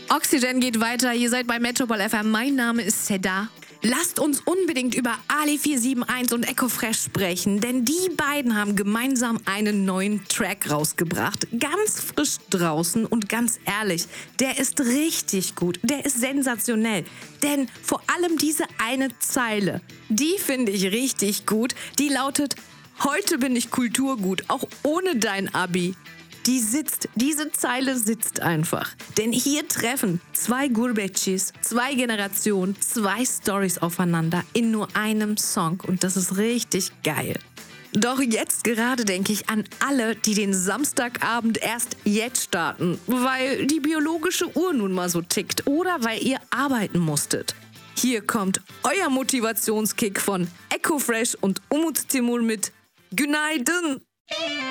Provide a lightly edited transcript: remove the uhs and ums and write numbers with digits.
Oxygen geht weiter, ihr seid bei Metropol FM. Mein Name ist Seda. Lasst uns unbedingt über Ali 471 und Eko Fresh sprechen, denn die beiden haben gemeinsam einen neuen Track rausgebracht. Ganz frisch draußen und ganz ehrlich, der ist richtig gut, der ist sensationell. Denn vor allem diese eine Zeile, die finde ich richtig gut, die lautet: Heute bin ich Kulturgut, auch ohne dein Abi. Diese Zeile sitzt einfach. Denn hier treffen zwei Gurbetçis, zwei Generationen, zwei Storys aufeinander in nur einem Song. Und das ist richtig geil. Doch jetzt gerade denke ich an alle, die den Samstagabend erst jetzt starten, weil die biologische Uhr nun mal so tickt oder weil ihr arbeiten musstet. Hier kommt euer Motivationskick von Eko Fresh und Umut Timur mit Günaydın.